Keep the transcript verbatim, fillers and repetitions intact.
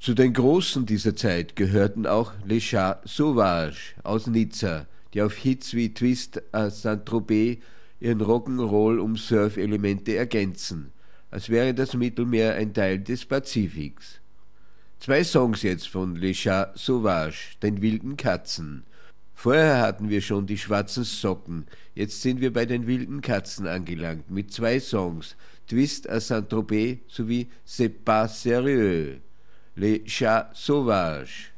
Zu den Großen dieser Zeit gehörten auch Les Chats Sauvages aus Nizza, die auf Hits wie Twist à Saint-Tropez ihren Rock'n'Roll um Surf-Elemente ergänzen, als wäre das Mittelmeer ein Teil des Pazifiks. Zwei Songs jetzt von Les Chats Sauvages, den wilden Katzen. Vorher hatten wir schon die schwarzen Socken, jetzt sind wir bei den wilden Katzen angelangt, mit zwei Songs, Twist à Saint-Tropez sowie C'est pas sérieux. Les Chats Sauvages.